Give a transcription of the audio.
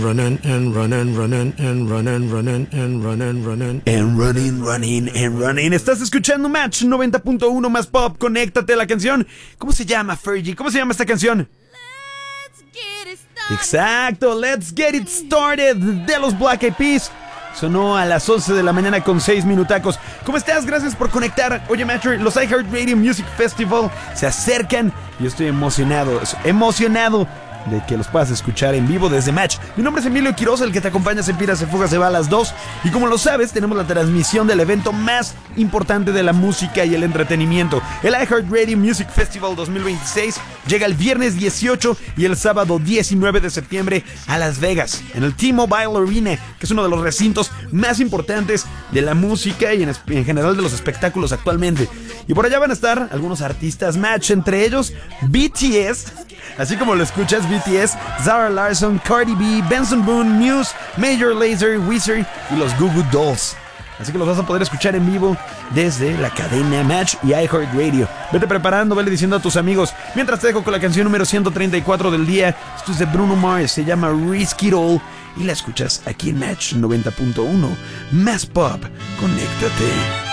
Running and running, running and running, running and running, running. And running, running, and running. Estás escuchando Match 90.1 más pop. Conéctate a la canción. ¿Cómo se llama, Fergie? ¿Cómo se llama esta canción? Exacto, Let's Get It Started de los Black Eyed Peas. Sonó a las 11 de la mañana con 6 minutacos. ¿Cómo estás? Gracias por conectar. Oye, Matcher, los iHeartRadio Music Festival se acercan y yo estoy emocionado de que los puedas escuchar en vivo desde Match. Mi nombre es Emilio Quiroz, el que te acompaña, se pira, se fuga, se va a las 2. Y como lo sabes, tenemos la transmisión del evento más importante de la música y el entretenimiento. El iHeartRadio Music Festival 2026 llega el viernes 18 y el sábado 19 de septiembre a Las Vegas, en el T-Mobile Arena, que es uno de los recintos más importantes de la música y en general de los espectáculos actualmente. Y por allá van a estar algunos artistas Match, entre ellos BTS, así como lo escuchas, BTS, Zara Larsson, Cardi B, Benson Boone, Muse, Major Lazer, Weezer y los Goo Goo Dolls. Así que los vas a poder escuchar en vivo desde la cadena Match y iHeartRadio. Vete preparando, vele diciendo a tus amigos. Mientras te dejo con la canción número 134 del día. Esto es de Bruno Mars, se llama Risk It All y la escuchas aquí en Match 90.1. Más pop, conéctate.